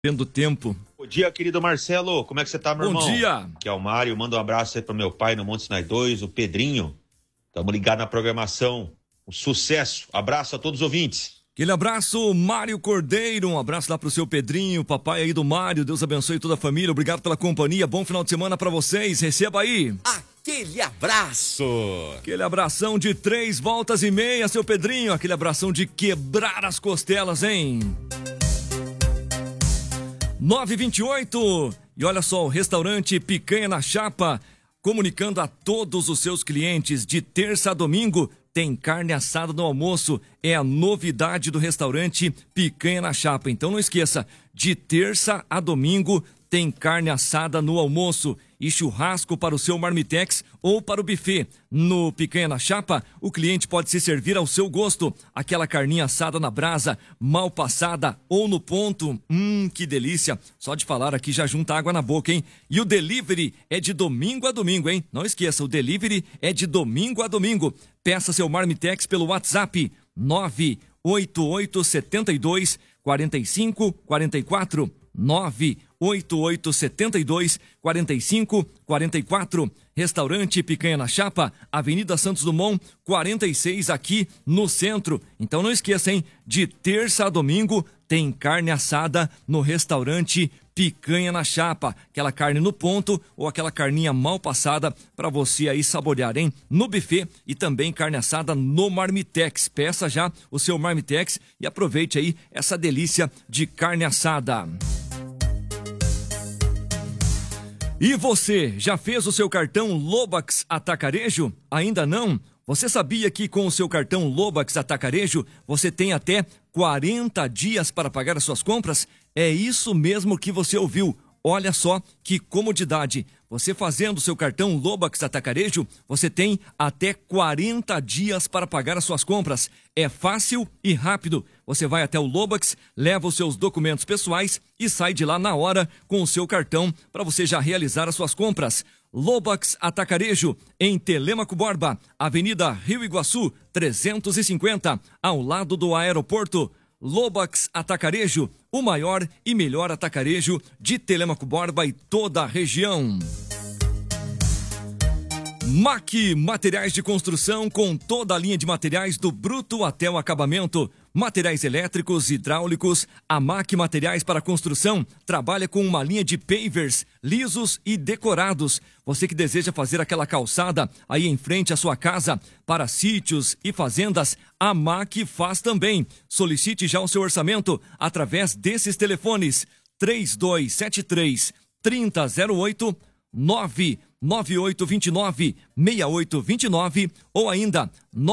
Tendo tempo. Bom dia, querido Marcelo. Como é que você tá, meu irmão? Bom dia. Aqui é o Mário. Manda um abraço aí pro meu pai no Monte Sinai 2, o Pedrinho. Tamo ligado na programação. Um sucesso. Abraço a todos os ouvintes. Aquele abraço, Mário Cordeiro. Um abraço lá pro seu Pedrinho, papai aí do Mário. Deus abençoe toda a família. Obrigado pela companhia. Bom final de semana pra vocês. Receba aí. Aquele abraço. Aquele abração de 3 voltas e meia, seu Pedrinho. Aquele abração de quebrar as costelas, hein? 9h28. E olha só, o restaurante Picanha na Chapa, comunicando a todos os seus clientes, de terça a domingo tem carne assada no almoço. É a novidade do restaurante Picanha na Chapa. Então não esqueça, de terça a domingo tem carne assada no almoço e churrasco para o seu marmitex ou para o buffet. No Picanha na Chapa, o cliente pode se servir ao seu gosto. Aquela carninha assada na brasa, mal passada ou no ponto. Que delícia. Só de falar aqui já junta água na boca, hein? E o delivery é de domingo a domingo, hein? Não esqueça, o delivery é de domingo a domingo. Peça seu marmitex pelo WhatsApp 98872 4544 98872 4544. Restaurante Picanha na Chapa, Avenida Santos Dumont 46, aqui no centro. Então não esqueça, hein? De terça a domingo tem carne assada no restaurante Picanha na Chapa. Aquela carne no ponto ou aquela carninha mal passada para você aí saborear, hein? No buffet e também carne assada no marmitex. Peça já o seu marmitex e aproveite aí essa delícia de carne assada. E você, já fez o seu cartão Lobax Atacarejo? Ainda não? Você sabia que com o seu cartão Lobax Atacarejo, você tem até 40 dias para pagar as suas compras? É isso mesmo que você ouviu. Olha só que comodidade. Você fazendo o seu cartão Lobax Atacarejo, você tem até 40 dias para pagar as suas compras. É fácil e rápido. Você vai até o Lobax, leva os seus documentos pessoais e sai de lá na hora com o seu cartão para você já realizar as suas compras. Lobax Atacarejo, em Telêmaco Borba, Avenida Rio Iguaçu, 350, ao lado do aeroporto. Lobax Atacarejo, o maior e melhor atacarejo de Telêmaco Borba e toda a região. MAC Materiais de Construção, com toda a linha de materiais do bruto até o acabamento. Materiais elétricos, hidráulicos. A MAC Materiais para Construção trabalha com uma linha de pavers lisos e decorados. Você que deseja fazer aquela calçada aí em frente à sua casa para sítios e fazendas, a MAC faz também. Solicite já o seu orçamento através desses telefones: 3273 3008 99829-6829 ou ainda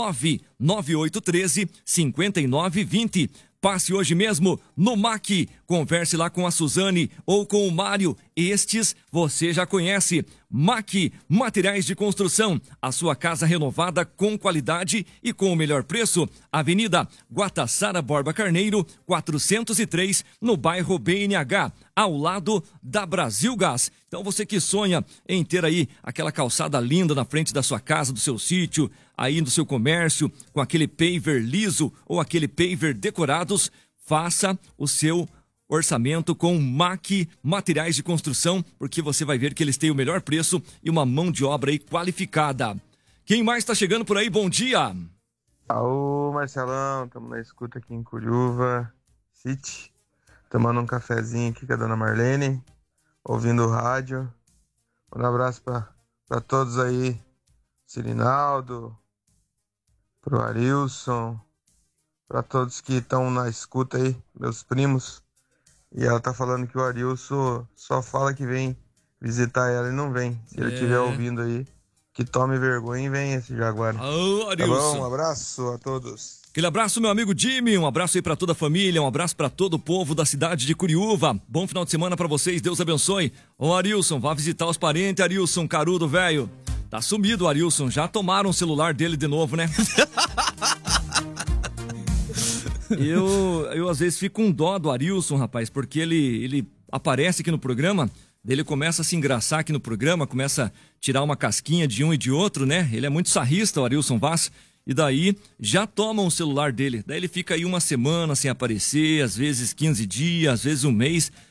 99813-5920. Passe hoje mesmo no MAC, converse lá com a Suzane ou com o Mário, estes você já conhece. MAC Materiais de Construção, a sua casa renovada com qualidade e com o melhor preço. Avenida Guataçara Borba Carneiro, 403, no bairro BNH, ao lado da Brasil Gás. Então você que sonha em ter aí aquela calçada linda na frente da sua casa, do seu sítio, aí no seu comércio, com aquele paver liso ou aquele paver decorados, faça o seu orçamento com MAC Materiais de Construção, porque você vai ver que eles têm o melhor preço e uma mão de obra aí qualificada. Quem mais está chegando por aí? Bom dia! Alô, Marcelão, estamos na escuta aqui em Curiúva City, tomando um cafezinho aqui com a dona Marlene, ouvindo o rádio. Um abraço para todos aí, Cirinaldo, pro Arilson, para todos que estão na escuta aí, meus primos. E ela tá falando que o Arilson só fala que vem visitar ela e não vem. Se ele estiver ouvindo aí, que tome vergonha e venha esse Jaguar. Ô, Tá bom? Um abraço a todos. Aquele abraço, meu amigo Jimmy, um abraço aí pra toda a família, um abraço pra todo o povo da cidade de Curiúva. Bom final de semana pra vocês, Deus abençoe. Ô, Arilson, vá visitar os parentes, Arilson, carudo velho. Tá sumido o Arilson, já tomaram o celular dele de novo, né? Eu às vezes fico com dó do Arilson, rapaz, porque ele aparece aqui no programa, ele começa a se engraçar aqui no programa, começa a tirar uma casquinha de um e de outro, né? Ele é muito sarrista, o Arilson Vaz, e daí já tomam o celular dele. Daí ele fica aí uma semana sem aparecer, às vezes 15 dias, às vezes um mês.